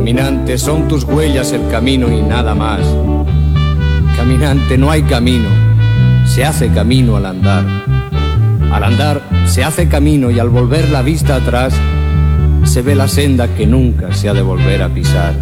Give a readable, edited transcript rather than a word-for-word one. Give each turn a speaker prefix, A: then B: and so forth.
A: Caminante, son tus huellas el camino y nada más. Caminante, no hay camino, se hace camino al andar. Al andar se hace camino y al volver la vista atrás se ve la senda que nunca se ha de volver a pisar.